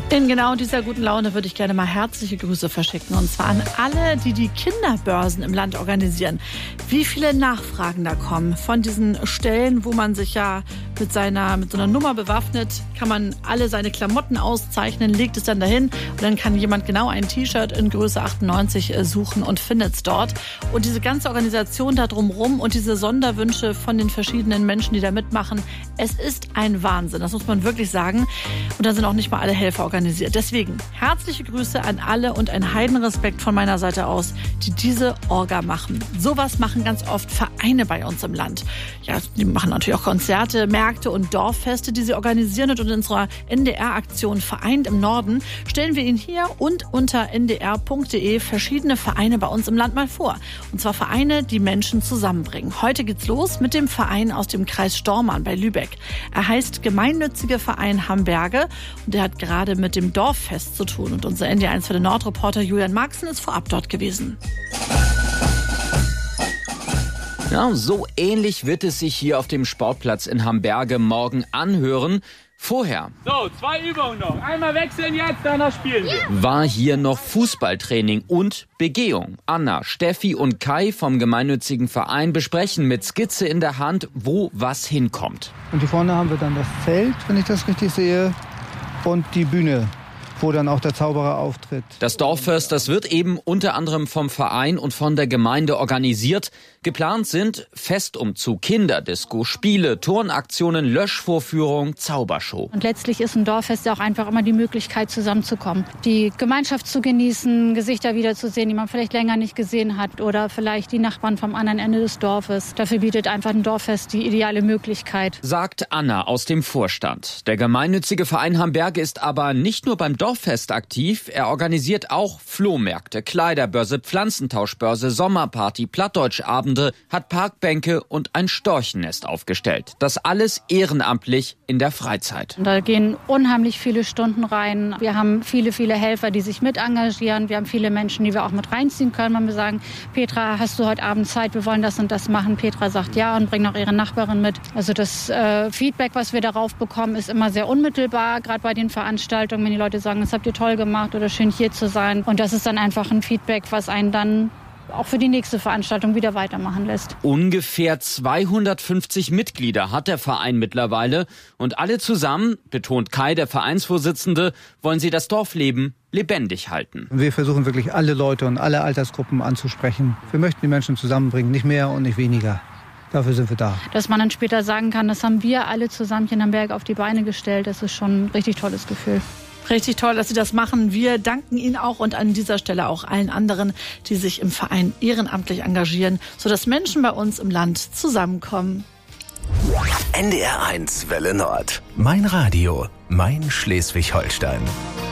In genau dieser guten Laune würde ich gerne mal herzliche Grüße verschicken. Und zwar an alle, die die Kinderbörsen im Land organisieren. Wie viele Nachfragen da kommen von diesen Stellen, wo man sich ja mit so einer Nummer bewaffnet, kann man alle seine Klamotten auszeichnen, legt es dann dahin und dann kann jemand genau ein T-Shirt in Größe 98 suchen und findet es dort. Und diese ganze Organisation da drumherum und diese Sonderwünsche von den verschiedenen Menschen, die da mitmachen, es ist ein Wahnsinn, das muss man wirklich sagen. Und da sind auch nicht mal alle Helfer organisiert. Deswegen herzliche Grüße an alle und ein Heidenrespekt von meiner Seite aus, die diese Orga machen. Sowas machen ganz oft Vereine bei uns im Land. Ja, die machen natürlich auch Konzerte, Märkte und Dorffeste, die sie organisieren. Und in unserer NDR-Aktion Vereint im Norden stellen wir Ihnen hier und unter ndr.de verschiedene Vereine bei uns im Land mal vor. Und zwar Vereine, die Menschen zusammenbringen. Heute geht's los mit dem Verein aus dem Kreis Stormarn bei Lübeck. Er heißt Gemeinnützige Verein Hamberge und der hat gerade mit dem Dorffest zu tun. Und unser NDR1 für den Nordreporter Julian Marxen ist vorab dort gewesen. Ja, so ähnlich wird es sich hier auf dem Sportplatz in Hamberge morgen anhören. Vorher So, 2 Übungen noch. Einmal wechseln jetzt, danach spielen wir. war hier noch Fußballtraining und Begehung. Anna, Steffi und Kai vom gemeinnützigen Verein besprechen mit Skizze in der Hand, wo was hinkommt. Und hier vorne haben wir dann das Zelt, wenn ich das richtig sehe, und die Bühne, wo dann auch der Zauberer auftritt. Das Dorffest, das wird eben unter anderem vom Verein und von der Gemeinde organisiert. Geplant sind Festumzug, Kinderdisco, Spiele, Turnaktionen, Löschvorführung, Zaubershow. Und letztlich ist ein Dorffest ja auch einfach immer die Möglichkeit, zusammenzukommen. Die Gemeinschaft zu genießen, Gesichter wiederzusehen, die man vielleicht länger nicht gesehen hat. Oder vielleicht die Nachbarn vom anderen Ende des Dorfes. Dafür bietet einfach ein Dorffest die ideale Möglichkeit. Sagt Anna aus dem Vorstand. Der gemeinnützige Verein Hamberge ist aber nicht nur beim Dorffest aktiv. Er organisiert auch Flohmärkte, Kleiderbörse, Pflanzentauschbörse, Sommerparty, Plattdeutschabende, hat Parkbänke und ein Storchennest aufgestellt. Das alles ehrenamtlich in der Freizeit. Da gehen unheimlich viele Stunden rein. Wir haben viele, viele Helfer, die sich mit engagieren. Wir haben viele Menschen, die wir auch mit reinziehen können. Wenn wir sagen, Petra, hast du heute Abend Zeit? Wir wollen das und das machen. Petra sagt ja und bringt auch ihre Nachbarin mit. Also das Feedback, was wir darauf bekommen, ist immer sehr unmittelbar. Gerade bei den Veranstaltungen, wenn die Leute sagen, das habt ihr toll gemacht oder schön hier zu sein. Und das ist dann einfach ein Feedback, was einen dann auch für die nächste Veranstaltung wieder weitermachen lässt. Ungefähr 250 Mitglieder hat der Verein mittlerweile. Und alle zusammen, betont Kai, der Vereinsvorsitzende, wollen sie das Dorfleben lebendig halten. Wir versuchen wirklich alle Leute und alle Altersgruppen anzusprechen. Wir möchten die Menschen zusammenbringen, nicht mehr und nicht weniger. Dafür sind wir da. Dass man dann später sagen kann, das haben wir alle zusammen hier in Hamberg auf die Beine gestellt, das ist schon ein richtig tolles Gefühl. Richtig toll, dass Sie das machen. Wir danken Ihnen auch und an dieser Stelle auch allen anderen, die sich im Verein ehrenamtlich engagieren, sodass Menschen bei uns im Land zusammenkommen. NDR1 Welle Nord. Mein Radio, mein Schleswig-Holstein.